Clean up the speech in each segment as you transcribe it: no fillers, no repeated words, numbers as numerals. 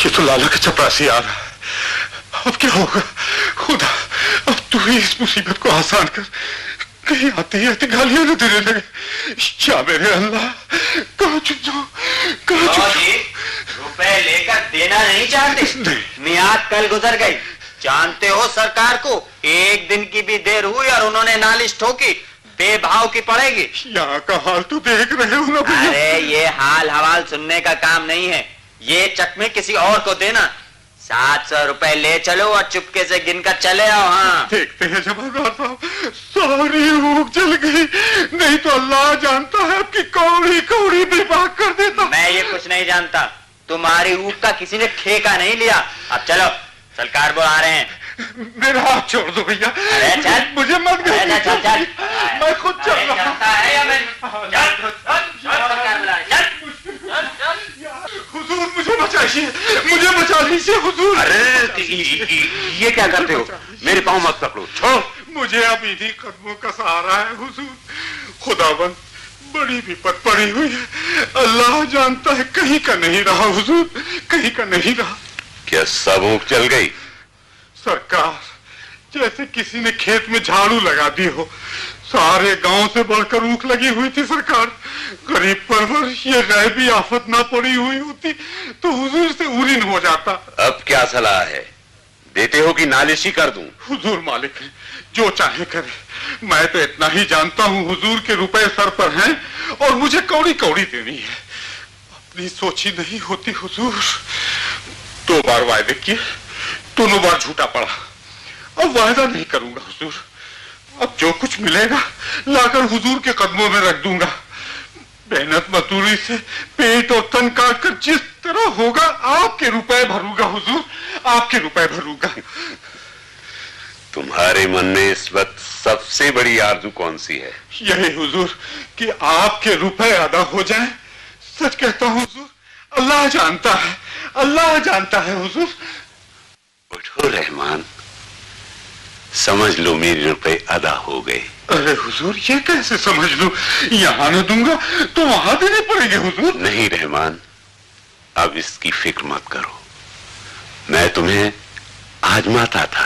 ये तो लाला का चपरासी आ रहा है। अब क्या होगा खुदा, अब तू ही इस मुसीबत को आसान कर, कहीं आते ही आते गालियां न देने लगे। क्या मेरे अल्लाह, कहाँ चुप जाओ, कहाँ चुप जाओ। रुपए लेकर देना नहीं चाहते? मियाद कल गुजर गई, जानते हो सरकार को एक दिन की भी देर हुई और उन्होंने नालिश ठोकी, बेभाव की पड़ेगी। यहाँ का हाल तो देख रहे हो ना भैया। अरे ये हाल हवाल सुनने का काम नहीं है, ये चकमे किसी और को देना। 700 रुपए ले चलो और चुपके से गिनकर चले आओ। हाँ देखते हैं जमादार साहब, सारी भूख जल गई, नहीं तो अल्लाह जानता है आपकी कौड़ी कौड़ी बेबाक कर देता। मैं ये कुछ नहीं जानता, तुम्हारी ऊख का किसी ने ठेका नहीं लिया। अब चलो, सरकार बुला रहे हैं। मेरा हाथ छोड़ दो भैया। अरे चल, मुझे मत चल, चल, चल। मैं खुद चल रहा हूँ। हुजूर मुझे बचाइए, मुझे बचा लीजिए हुजूर। अरे ये क्या करते हो, मेरे पाँव मत पकड़ो, छोड़ो। मुझे अब इन्हीं कदमों का सहारा है हुजूर। खुदाबंद बड़ी विपत पड़ी हुई है, अल्लाह जानता है कहीं का नहीं रहा हुजूर, कहीं का नहीं रहा। क्या सब ऊँख चल गई? सरकार, जैसे किसी ने खेत में झाड़ू लगा दी हो, सारे गांव से बढ़कर ऊख लगी हुई थी सरकार। गरीब परवर ये गैबी आफत ना पड़ी हुई होती तो हुजूर से उरीन हो जाता। अब क्या सलाह है, देते हो कि नालिश ही कर दूं? हुजूर मालिक है, जो चाहे करे। मैं तो इतना ही जानता हूँ हुजूर के रुपए सर पर हैं और मुझे कौड़ी कौड़ी देनी है। अपनी सोची नहीं होती हुजूर। 2 बार वायदे किए, दोनों बार झूठा पड़ा। अब वायदा नहीं करूंगा हुजूर। अब जो कुछ मिलेगा लाकर हुजूर के कदमों में रख दूंगा। मेहनत मजदूरी से पेट और तन काट कर जिस तरह होगा आपके रुपए भरूंगा हुजूर, आपके रुपए भरूंगा। तुम्हारे मन में इस वक्त सबसे बड़ी आरज़ू कौन सी है? यही हुजूर कि आपके रुपए अदा हो जाएं। सच कहता हूं हुजूर, अल्लाह जानता है, अल्लाह जानता है हुजूर। उठो रहमान, समझ लो मेरे रुपए अदा हो गए। अरे हुजूर ये कैसे समझ लूं, यहाँ न दूंगा तो वहां देने पड़ेंगे हुजूर। नहीं रहमान, अब इसकी फिक्र मत करो, मैं तुम्हें आजमाता था।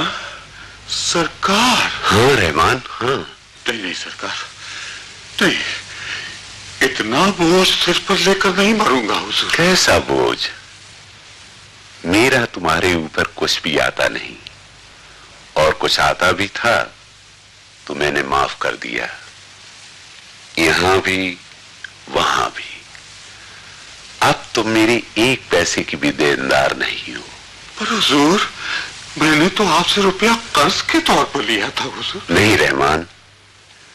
सरकार? हाँ रहमान, हाँ। नहीं सरकार, नहीं, इतना बोझ सिर पर लेकर नहीं मरूंगा हुजूर। कैसा बोझ? मेरा तुम्हारे ऊपर कुछ भी आता नहीं, और कुछ आता भी था तो मैंने माफ कर दिया, यहां भी वहां भी। अब तुम मेरी 1 पैसे की भी देनदार नहीं हो। पर हुजूर, मैंने तो आपसे रुपया कर्ज के तौर पर लिया था हुजूर। नहीं रहमान,